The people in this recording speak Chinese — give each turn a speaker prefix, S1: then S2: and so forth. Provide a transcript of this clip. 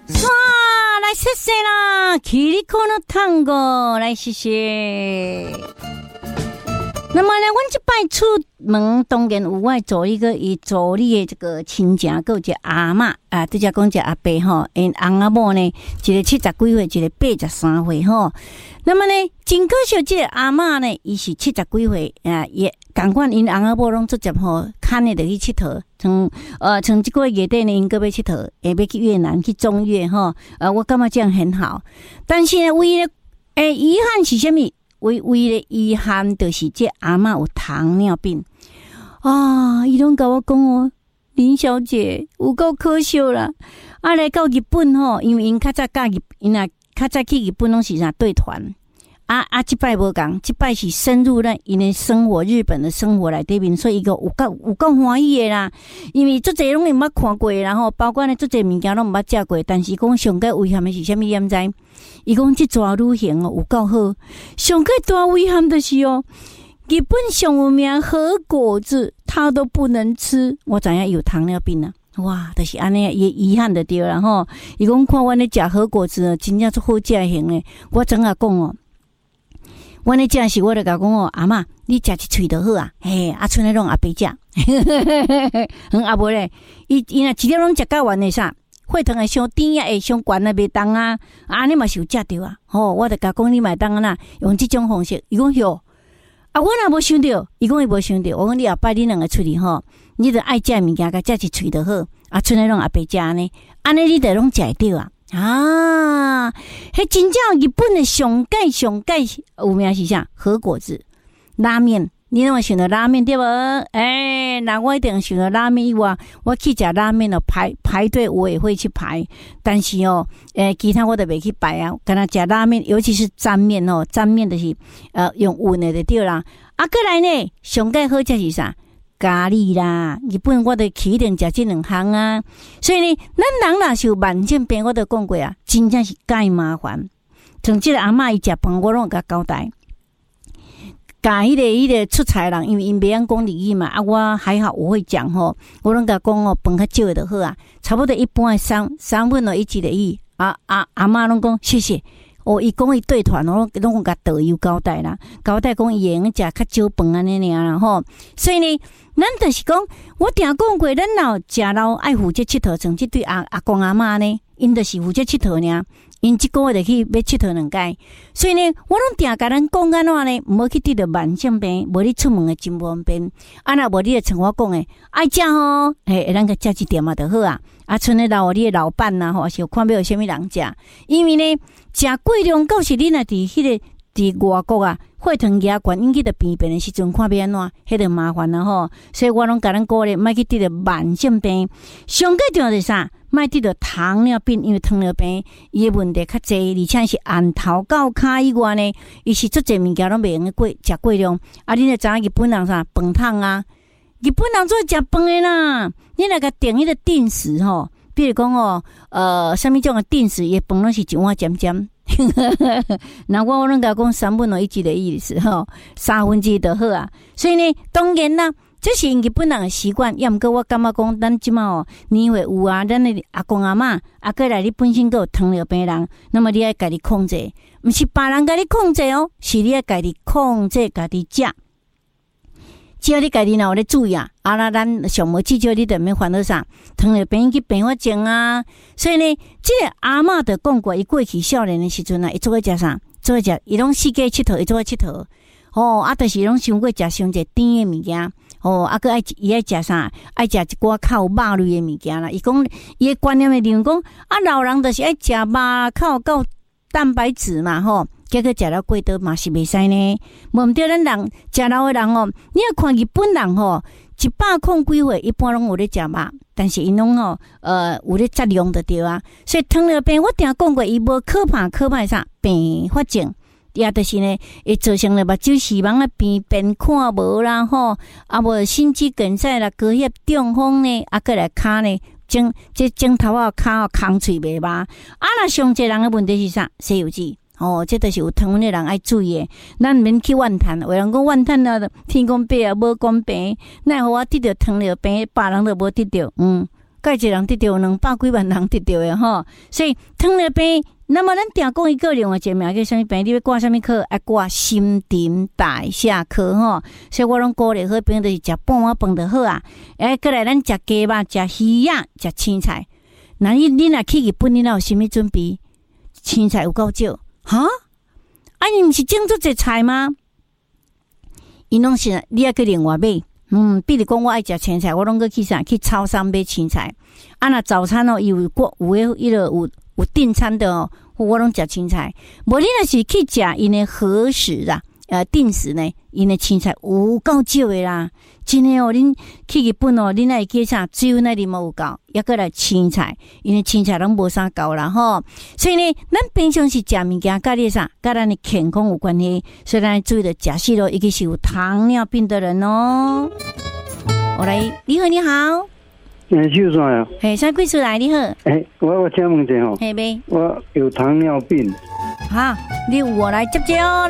S1: 唰，来谢谢啦，キリコの単語来谢谢。那么呢，阮这摆出门当然有我做一个伊做你的这个亲戚，还有一个阿嬷啊，拄则讲一个阿伯吼，因翁仔某呢，一个70几岁，一个83岁吼。那么呢，真可惜，这个阿嬷呢，伊是70几岁啊，也同款，因翁仔某拢直接吼，牵的就去佚佗。从这个月底呢，因个要佚佗，也要去越南去中越吼。我感觉这样很好，但是呢，唯一的遗憾是什么？唯一的遗憾就是这阿嬷有糖尿病啊！伊拢甲我讲哦，林小姐有够可惜啦！啊，来到日本吼，因为因较早去日本拢是啥对团这摆无共，这摆是深入咱因的生活，日本的生活来对面，所以伊个有够欢喜的啦。因为足侪拢毋捌看过，然后包括呢足侪物件拢毋捌食过，但是讲上个遗憾的是啥物？你毋知？伊讲这抓旅行有够好，上个大遗憾的是日本上有名和果子他都不能吃，我知影有糖尿病啊。哇，就是安尼也遗憾的对啦吼。伊讲看阮咧食和果子，真正足好食型诶。我怎啊讲阮咧食是我就甲讲阿嬷，你食一喙就好啊。嘿，剩诶拢阿伯食，阿伯咧，伊若一粒拢食到完诶啥？血糖会伤低啊，会伤悬啊，袂当啊，安尼嘛是有食着啊。我就甲讲你嘛当啊，用这种方式。伊讲哟，我若无想到，伊讲伊无想到。我讲你后摆你两个出去你就爱食物件，甲食一喙就好。剩诶拢阿伯食呢，安尼你就拢食会着啊。迄真正日本的上界有名是啥？和果子拉面。你拢会想到拉面对无？那我一定想到拉面以外，我去食拉面排队我也会去排，但是其他我都袂去排啊。敢若食拉面，尤其是沾面沾面就是用温的就对啦。过来呢，上界好食是啥？咖喱啦，日本我就去一定食这两项啊。所以呢，咱人若是有慢性病，我都讲过啊，真正是介麻烦。像这个阿嬷伊食饭，我拢甲交代。甲迄个出菜人，因为因袂晓讲日语嘛，我还好我会讲我拢甲讲饭较少就好啊，差不多一般的三分伊一个意。阿嬷拢讲谢谢。伊讲伊对团拢甲导游交代啦，交代讲伊会用食较少饭安尼尔啦吼。所以呢，咱就是讲，我定讲过，咱老食老爱负责佚佗，像即对阿公阿嬷呢，因就是负责佚佗尔。因即个月就去要佚佗两届，所以呢，我拢定甲咱讲安怎呢？毋好去得着慢性病，无你出门诶真方便。若无你就像我讲诶，爱食咱个食一点嘛就好啊。剩诶你诶老板呐是看要有啥物人食，因为呢，食过量到时你若伫外国啊，血糖压悬，引起着病变诶时阵，看要安怎，迄就麻烦啦所以我拢甲咱鼓励，莫去得着慢性病。上个重要是啥？莫得着糖尿病，因为糖尿病伊诶问题较济，而且是按头到骹以外呢，伊是足济物件拢袂用食过量。你就知影日本人啥饭桶啊？日本人做食饭诶啦，你若甲定迄个定时比如讲啥物种诶定时，伊饭拢是一碗尖尖。那我拢甲讲3分1的意思1/3就好啊。所以呢，当然啦。这是日本人的习惯，也毋过我感觉讲，咱即马年岁有啊，咱的阿公阿嬷，过来你本身ก็有糖尿病人，那么你要家己控制，毋是别人家己控制是你要家己控制家己食。只要你家己若有咧注意咱上无至少你就免烦恼啥糖尿病去并发症啊。所以呢，这个阿嬷就讲过，伊过去少年的时阵伊做伙食啥？做伙食，伊拢四界佚佗，伊做伙佚佗。就是拢想过食伤济甜的物件。伊爱食啥？爱食一寡较有肉类的物件啦。伊讲伊的观念的认为讲老人就是爱食肉，较有够蛋白质嘛结果食了过多嘛是袂使呢。无毋对，咱人食老的人你要看日本人100几岁一般拢有咧食肉，但是因拢有咧质量就对啊。所以糖尿病我定讲过，伊无可怕啥并发症。也就是呢，会造成了目睭视网变看无啦无心肌梗塞啦、高血中风呢，过来骹呢，镜头骹空喙袂麻。若上济人的问题是啥？西游记这就是有糖分的人爱注意的。咱毋免去怨叹，有人讲怨叹啊，天公伯啊无公平，奈何我得着糖尿病，别人都无得着。 介一人得到200几万人得到的吼，所以糖尿病。那么咱定讲一个另外一个名叫什么病？你要挂什么科？要挂新陈代谢科吼。所以我拢鼓励好朋友就是食半碗饭就好啊。过来咱食鸡肉、食鱼啊、食青菜。那你若去日本，你有啥物准备？青菜有够少，哈？你毋是种足济菜吗？因拢是你要去另外买。比如讲我爱食青菜，我拢去啥？去超商买青菜。若早餐伊有迄个有订餐的哦，我拢食青菜。无你若是去食因的和食啦，定时呢，因的青菜有够少的啦。真的哦，恁去日本哦，恁会记啥？只有那里无有够，抑过来青菜，因为青菜拢无啥够啦吼。所以呢，咱平常时食物件，甲你啥，甲咱的健康有关系。所以咱注意着食食咯，尤其是有糖尿病的人哦。我来，你好，你好。
S2: 秀山啊，
S1: 啥几岁来？你好，
S2: 我请问一下吼，
S1: 嘿呗，
S2: 我有糖尿病，
S1: 好，你有我来接接哦。